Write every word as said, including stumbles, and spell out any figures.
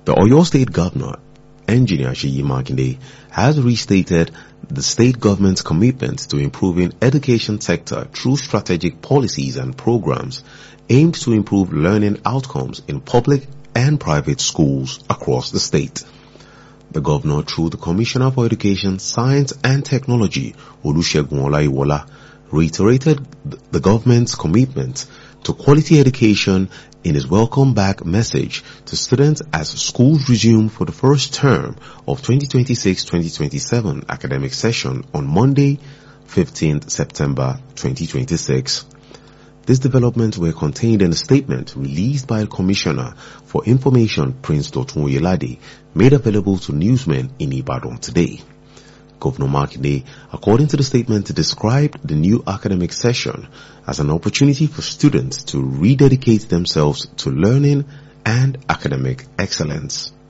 The Oyo State Governor, Engineer Seyi Makinde, has restated the state government's commitment to improving education sector through strategic policies and programs aimed to improve learning outcomes in public and private schools across the state. The governor, through the Commissioner for Education, Science and Technology, Olusegun Olaiwola, reiterated the government's commitment to quality education in his welcome back message to students as schools resume for the first term of twenty twenty-six twenty twenty-seven academic session on Monday, fifteenth September twenty twenty-six. These developments were contained in a statement released by the Commissioner for Information, Prince Dotun Oyelade, made available to newsmen in Ibadan today. Governor Makinde, according to the statement, described the new academic session as an opportunity for students to rededicate themselves to learning and academic excellence.